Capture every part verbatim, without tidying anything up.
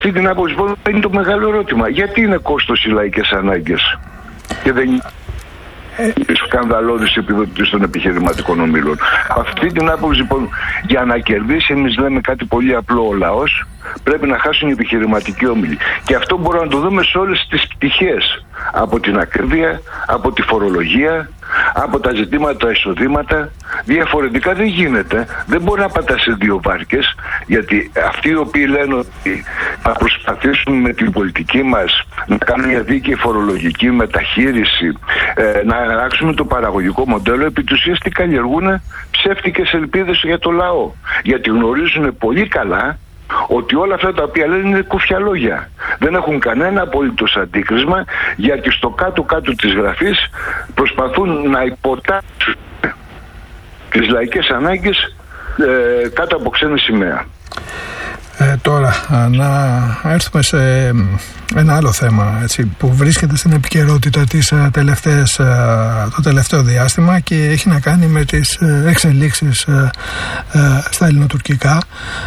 αυτή την άποψη είναι το μεγάλο ερώτημα. Γιατί είναι κόστος οι λαϊκές ανάγκες και δεν είναι σκανδαλώδης επιδοτήσεις των επιχειρηματικών ομίλων? Αυτή την άποψη λοιπόν, για να κερδίσει, εμείς λέμε κάτι πολύ απλό, ο λαός πρέπει να χάσουν οι επιχειρηματικοί όμιλοι. Και αυτό μπορούμε να το δούμε σε όλες τις πτυχές. Από την ακρίβεια, από τη φορολογία, από τα ζητήματα, τα εισοδήματα. Διαφορετικά δεν γίνεται. Δεν μπορεί να πατά σε δύο βάρκες, γιατί αυτοί οι οποίοι λένε ότι θα προσπαθήσουν με την πολιτική μας να κάνουν μια δίκαιη φορολογική μεταχείριση, ε, να αλλάξουν το παραγωγικό μοντέλο, επί της ουσίας τι καλλιεργούν? Ψεύτικες ελπίδες για το λαό. Γιατί γνωρίζουν πολύ καλά ότι όλα αυτά τα οποία λένε είναι κουφιαλόγια. Δεν έχουν κανένα απολύτως αντίκρισμα, γιατί στο κάτω-κάτω της γραφής προσπαθούν να υποτάξουν τις λαϊκές ανάγκες ε, κάτω από ξένη σημαία. Ε, τώρα, να έρθουμε σε ένα άλλο θέμα, έτσι, που βρίσκεται στην επικαιρότητα της τελευταίας, το τελευταίο διάστημα και έχει να κάνει με τις εξελίξεις στα ελληνοτουρκικά,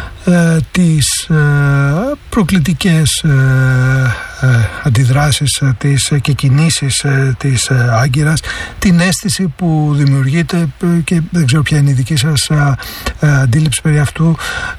τις προκλητικές αντιδράσεις της και κινήσεις της Άγκυρας, την αίσθηση που δημιουργείται, και δεν ξέρω ποια είναι η δική σας αντίληψη περί αυτού,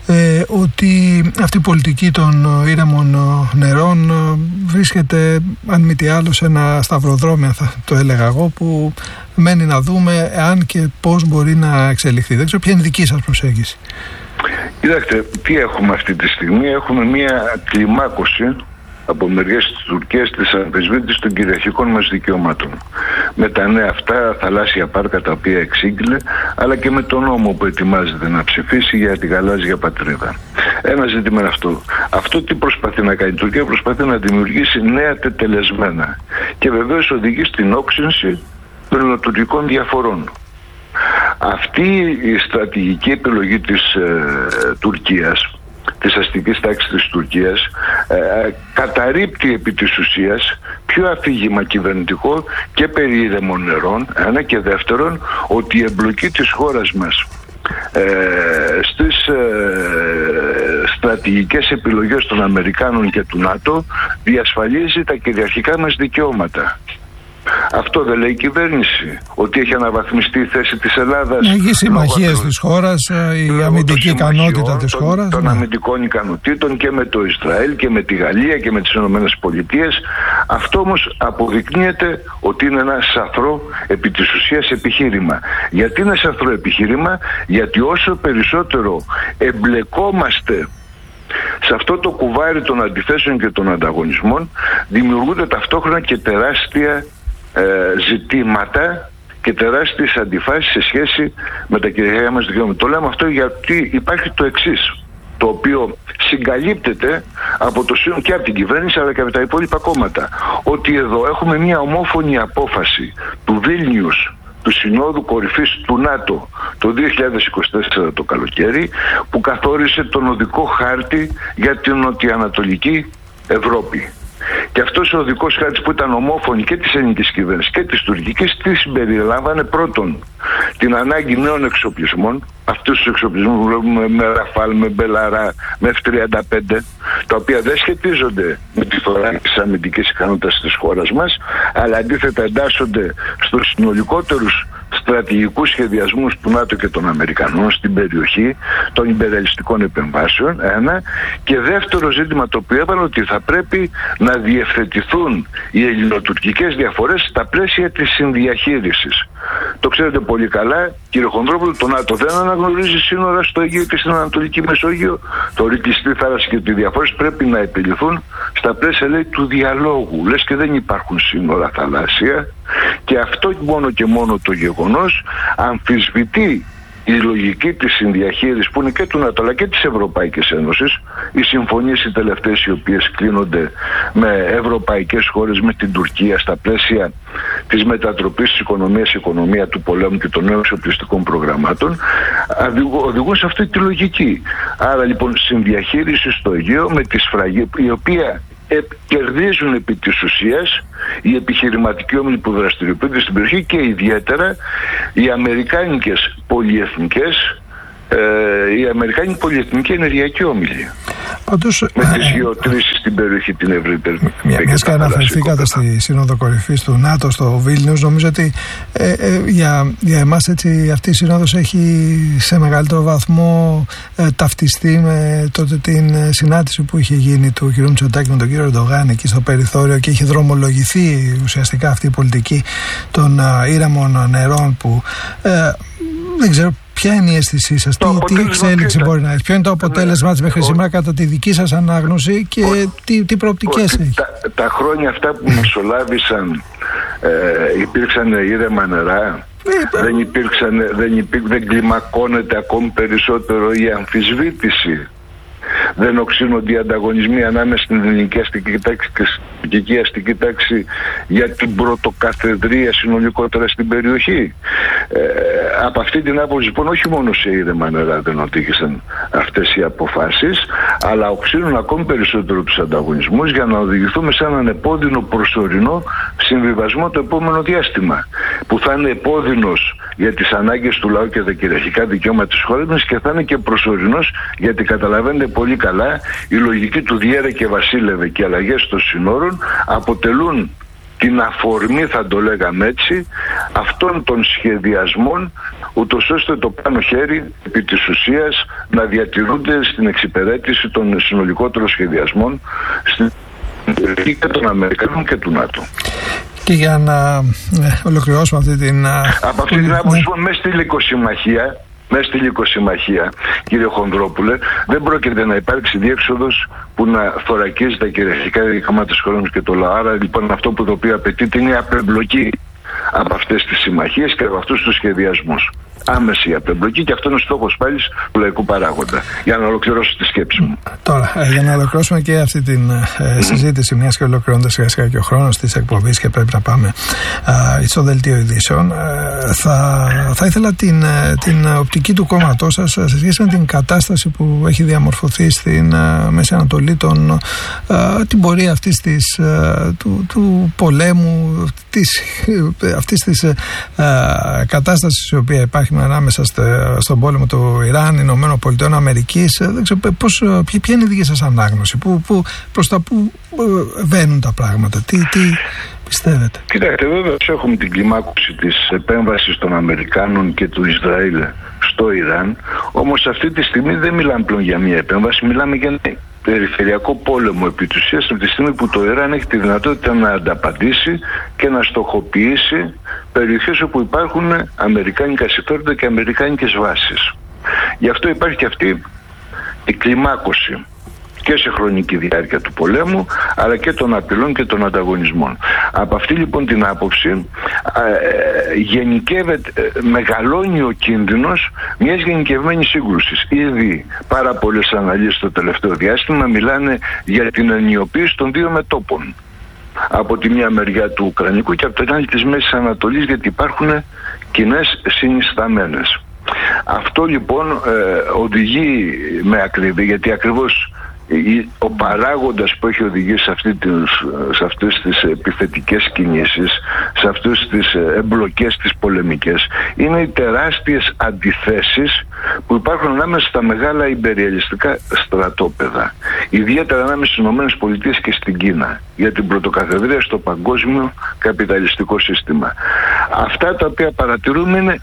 ότι αυτή η πολιτική των ήρεμων νερών βρίσκεται, αν μη τι άλλο, σε ένα σταυροδρόμιο, θα το έλεγα εγώ, που μένει να δούμε αν και πώς μπορεί να εξελιχθεί. Δεν ξέρω ποια είναι η δική σας προσέγγιση. Κοιτάξτε, τι έχουμε αυτή τη στιγμή? Έχουμε μια κλιμάκωση από μεριές της Τουρκίας της αμφισβήτησης των κυριαρχικών μας δικαιωμάτων. Με τα νέα αυτά θαλάσσια πάρκα τα οποία εξήγηλε, αλλά και με τον νόμο που ετοιμάζεται να ψηφίσει για τη γαλάζια πατρίδα. Ένα ζήτημα είναι αυτό. Αυτό τι προσπαθεί να κάνει η Τουρκία? Προσπαθεί να δημιουργήσει νέα τετελεσμένα. Και βεβαίως οδηγεί στην όξυνση των ελληνοτουρκικών διαφορών. Αυτή η στρατηγική επιλογή της ε, Τουρκίας, της αστικής τάξης της Τουρκίας, ε, καταρρίπτει επί της ουσίας πιο αφήγημα κυβερνητικό και περί ήρεμων νερών, ένα, και δεύτερον ότι η εμπλοκή της χώρας μας ε, στις ε, στρατηγικές επιλογές των Αμερικάνων και του ΝΑΤΟ διασφαλίζει τα κυριαρχικά μας δικαιώματα. Αυτό δεν λέει η κυβέρνηση? Ότι έχει αναβαθμιστεί η θέση της Ελλάδας? Οι συμμαχίες της χώρας, η αμυντική ικανότητα της χώρας. Των ναι. αμυντικών ικανοτήτων και με το Ισραήλ και με τη Γαλλία και με τις Ηνωμένες Πολιτείες. Αυτό όμως αποδεικνύεται ότι είναι ένα σαθρό επί της ουσίας επιχείρημα. Γιατί είναι σαθρό επιχείρημα? Γιατί όσο περισσότερο εμπλεκόμαστε σε αυτό το κουβάρι των αντιθέσεων και των ανταγωνισμών, δημιουργούνται ταυτόχρονα και τεράστια ε, ζητήματα και τεράστιες αντιφάσεις σε σχέση με τα κυριαρχικά μας δικαιώματα. Το λέμε αυτό γιατί υπάρχει το εξής, το οποίο συγκαλύπτεται από το σύνολο και από την κυβέρνηση αλλά και από τα υπόλοιπα κόμματα. Ότι εδώ έχουμε μια ομόφωνη απόφαση του Βίλνιους, του Συνόδου Κορυφής του ΝΑΤΟ το δύο χιλιάδες είκοσι τέσσερα το καλοκαίρι, που καθόρισε τον οδικό χάρτη για την νοτιοανατολική Ευρώπη. Και αυτός ο οδικός χάρτης, που ήταν ομόφωνη και της ελληνικής κυβέρνησης και της τουρκικής, τι συμπεριλάμβανε? Πρώτον, την ανάγκη νέων εξοπλισμών. Αυτούς τους εξοπλισμούς που βλέπουμε με Ραφάλ, με Μπελαρά, με εφ τριάντα πέντε, τα οποία δεν σχετίζονται με τη θωράκιση της αμυντικής ικανότητας της χώρας μας, αλλά αντίθετα εντάσσονται στους συνολικότερους στρατηγικούς σχεδιασμούς του ΝΑΤΟ και των Αμερικανών στην περιοχή των υπεραλιστικών επεμβάσεων, ένα. Και δεύτερο ζήτημα το οποίο έβαλε, ότι θα πρέπει να διευθετηθούν οι ελληνοτουρκικές διαφορές στα πλαίσια της συνδιαχείρισης. Το ξέρετε πολύ καλά, κύριε Χονδρόπουλο, το ΝΑΤΟ δεν αναγνωρίζει σύνορα στο Αιγαίο και στην Ανατολική Μεσόγειο. Το ρητιστή θάλασσα και ότι οι διαφορές πρέπει να επιληθούν στα πλαίσια, λέει, του διαλόγου. Λες και δεν υπάρχουν σύνορα θαλάσσια, και αυτό μόνο και μόνο το γεγονός αμφισβητεί η λογική της συνδιαχείρισης που είναι και του ΝΑΤΟ αλλά και της Ευρωπαϊκής Ένωσης. Οι συμφωνίες οι τελευταίες οι οποίες κλείνονται με ευρωπαϊκές χώρες, με την Τουρκία, στα πλαίσια της μετατροπής της οικονομίας σε οικονομία του πολέμου και των νέων εξοπλιστικών προγραμμάτων, οδηγούν σε αυτή τη λογική. Άρα λοιπόν συνδιαχείριση στο Αιγαίο με τη σφραγή, η οποία Ε, κερδίζουν επί της ουσίας οι επιχειρηματικοί όμιλοι που δραστηριοποιούνται στην περιοχή και ιδιαίτερα οι αμερικάνικες πολυεθνικές, ε, οι αμερικάνικοι πολυεθνικοί ενεργειακοί όμιλοι. Πάντως, με τις γεωτρήσεις στην περιοχή την ευρύτερη. Μιας και αναφερθήκατε στη Σύνοδο Κορυφής του ΝΑΤΟ στο Βίλνιους, νομίζω ότι ε, ε, για, για εμάς έτσι, αυτή η Σύνοδος έχει σε μεγαλύτερο βαθμό ε, ταυτιστεί με τότε την συνάντηση που είχε γίνει του κ. Μητσοτάκη με τον κύριο Ερντογάν εκεί στο περιθώριο και είχε δρομολογηθεί ουσιαστικά αυτή η πολιτική των ε, ήρεμων νερών που ε, δεν ξέρω. Ποια είναι η αίσθησή σας, τι, τι εξέλιξη μπορεί να έχει, ποιο είναι το αποτέλεσμα της μέχρι σήμερα κατά τη δική σας ανάγνωση και ο, τι, τι προοπτικές ο, έχει. Τα, τα χρόνια αυτά που μεσολάβησαν ε, υπήρξαν ήρεμα νερά, ε, δεν, υπήρξαν, δεν, υπήρ, δεν κλιμακώνεται ακόμη περισσότερο η αμφισβήτηση. Δεν οξύνονται οι ανταγωνισμοί ανάμεσα στην ελληνική αστική τάξη και στην τουρκική αστική τάξη για την πρωτοκαθεδρία συνολικότερα στην περιοχή. Ε, από αυτή την άποψη, λοιπόν, όχι μόνο σε ήρεμα νερά δεν οδήγησαν αυτές οι αποφάσεις, αλλά οξύνουν ακόμη περισσότερο τους ανταγωνισμούς για να οδηγηθούμε σε έναν επώδυνο προσωρινό συμβιβασμό το επόμενο διάστημα, που θα είναι επώδυνος για τις ανάγκες του λαού και τα κυριαρχικά δικαιώματα της χώρας μας και θα είναι και προσωρινός γιατί καταλαβαίνετε πολύ καλά η λογική του διέρε και βασίλευε και αλλαγές των συνόρων αποτελούν την αφορμή, θα το λέγαμε έτσι, αυτών των σχεδιασμών, ούτως ώστε το πάνω χέρι επί της ουσίας να διατηρούνται στην εξυπηρέτηση των συνολικότερων σχεδιασμών στην και των Αμερικανών και του ΝΑΤΟ. Και για να ε, ολοκληρώσουμε αυτή την... Από αυτή την άποψη, ναι. Μέσα στη λυκοσυμμαχία, μέσα στη λυκοσυμμαχία, κύριε Χονδρόπουλε, δεν πρόκειται να υπάρξει διέξοδος που να θωρακίζει τα κυριαρχικά δικαιώματα της χώρας και το λαό. Άρα λοιπόν αυτό που το οποίο απαιτείται είναι η απεμπλοκή από αυτές τις συμμαχίες και από αυτούς τους σχεδιασμούς. Άμεση απεμπλοκή, και αυτό είναι ο στόχος πάλι του λαϊκού παράγοντα. Για να ολοκληρώσω τη σκέψη μου. Τώρα, ε, για να ολοκληρώσουμε και αυτή τη ε, συζήτηση, mm-hmm. μιας και ολοκληρώνοντας σιγά σιγά και ο χρόνος της εκπομπής και πρέπει να πάμε ε, στο δελτίο ειδήσεων, ε, θα, θα ήθελα την, ε, την οπτική του κόμματός σας σε σχέση με την κατάσταση που έχει διαμορφωθεί στην ε, Μέση Ανατολή, τον, ε, την πορεία αυτής της, ε, του, του πολέμου, της, ε, αυτής της ε, κατάστασης η οποία υπάρχει ανάμεσα στον πόλεμο του Ιράν, Ηνωμένων Πολιτειών Αμερικής. Δεν ξέρω πώς, ποια είναι η δική σας ανάγνωση, που, που, προς τα που βαίνουν τα πράγματα, τι, τι πιστεύετε? Κοιτάξτε, βέβαια έχουμε την κλιμάκωση της επέμβασης των Αμερικάνων και του Ισραήλ στο Ιράν, όμως αυτή τη στιγμή δεν μιλάμε πλέον για μια επέμβαση, μιλάμε για ένα περιφερειακό πόλεμο επί της ουσίας, από τη στιγμή που το Ιράν έχει τη δυνατότητα να ανταπαντήσει και να στοχοποιήσει περιοχές όπου υπάρχουν αμερικάνικα συμφέροντα και αμερικάνικες βάσεις. Γι' αυτό υπάρχει και αυτή η κλιμάκωση και σε χρονική διάρκεια του πολέμου, αλλά και των απειλών και των ανταγωνισμών. Από αυτή λοιπόν την άποψη ε, γενικεύεται, ε, μεγαλώνει ο κίνδυνος μιας γενικευμένης σύγκρουσης. Ήδη πάρα πολλές αναλύσεις το τελευταίο διάστημα μιλάνε για την ενιοποίηση των δύο μετώπων. Από τη μία μεριά του Ουκρανικού και από την άλλη της Μέσης Ανατολής, γιατί υπάρχουν κοινές συνισταμένες. Αυτό λοιπόν ε, οδηγεί με ακρίβεια, γιατί ακριβώς ο παράγοντας που έχει οδηγήσει σε, αυτή τις, σε αυτές τις επιθετικές κινήσεις, σε αυτές τις εμπλοκές τις πολεμικές, είναι οι τεράστιες αντιθέσεις που υπάρχουν ανάμεσα στα μεγάλα ιμπεριαλιστικά στρατόπεδα, ιδιαίτερα ανάμεσα στις Ηνωμένες Πολιτείες και στην Κίνα, για την πρωτοκαθεδρία στο παγκόσμιο καπιταλιστικό σύστημα. Αυτά τα οποία παρατηρούμε είναι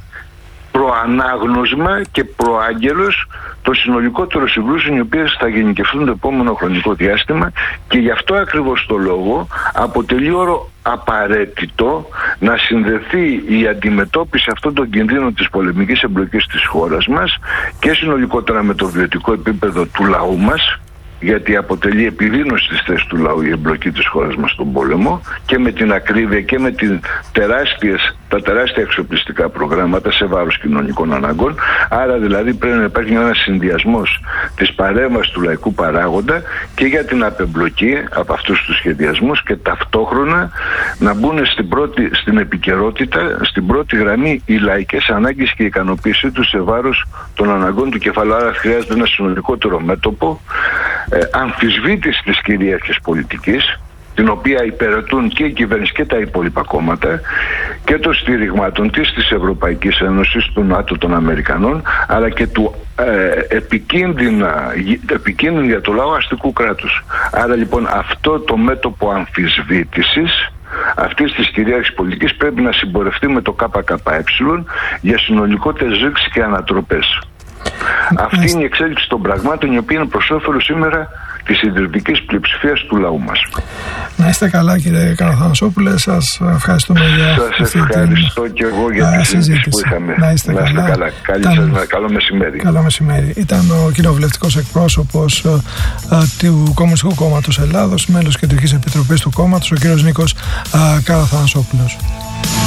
προανάγνωσμα και προάγγελος των συνολικότερων συγκρούσεων οι οποίες θα γενικευτούν το επόμενο χρονικό διάστημα, και γι' αυτό ακριβώς το λόγο αποτελεί όρο απαραίτητο να συνδεθεί η αντιμετώπιση αυτών των κινδύνων της πολεμικής εμπλοκής της χώρας μας και συνολικότερα με το βιωτικό επίπεδο του λαού μας, γιατί αποτελεί επιδείνωση της θέσης του λαού η εμπλοκή της χώρας μας στον πόλεμο, και με την ακρίβεια και με την τεράστιες, τα τεράστια εξοπλιστικά προγράμματα σε βάρος κοινωνικών αναγκών. Άρα δηλαδή πρέπει να υπάρχει ένας συνδυασμός της παρέμβασης του λαϊκού παράγοντα και για την απεμπλοκή από αυτούς τους σχεδιασμούς, και ταυτόχρονα να μπουν στην, πρώτη, στην επικαιρότητα, στην πρώτη γραμμή οι λαϊκές ανάγκες και η ικανοποίησή τους σε βάρος των αναγκών του κεφαλαίου. Άρα χρειάζεται ένα συνολικότερο μέτωπο ε, αμφισβήτηση της κυρίαρχης πολιτικής την οποία υπηρετούν και η κυβέρνηση και τα υπόλοιπα κόμματα, και των στηριγμάτων της, της Ευρωπαϊκής Ένωσης, του ΝΑΤΟ, των Αμερικανών, αλλά και του ε, επικίνδυνα, επικίνδυνα για το λαό αστικού κράτους. Άρα λοιπόν αυτό το μέτωπο αμφισβήτησης αυτής της κυρίαρχης πολιτικής πρέπει να συμπορευτεί με το ΚΚΕ για συνολικότερες ρήξεις και ανατροπές. Αυτή είναι η εξέλιξη των πραγμάτων, η οποία είναι προς όφελος σήμερα της συντηρητικής πλειοψηφίας του λαού μας. Να είστε καλά, κύριε Καραθανασόπουλε. Σας ευχαριστούμε για σας αυτή ευχαριστώ την και εγώ για τη συζήτηση που είχαμε. Να είστε, να είστε καλά. καλά. Καλή Ήταν... σας, καλό μεσημέρι. Καλό μεσημέρι. Ήταν ο κοινοβουλευτικός εκπρόσωπος α, α, του Κομμουνιστικού Κόμματος Ελλάδος, μέλος Κεντρικής Επιτροπής του κόμματος, ο κύριος Νίκος Καραθανασόπουλος.